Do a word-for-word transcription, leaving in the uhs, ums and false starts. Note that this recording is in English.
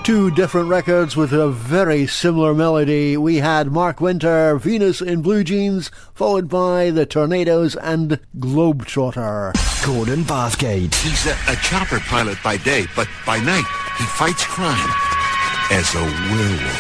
Two different records with a very similar melody. We had Mark Winter, Venus in Blue Jeans, followed by the Tornadoes and Globetrotter. Gordon Bathgate. He's a, a chopper pilot by day, but by night he fights crime as a werewolf.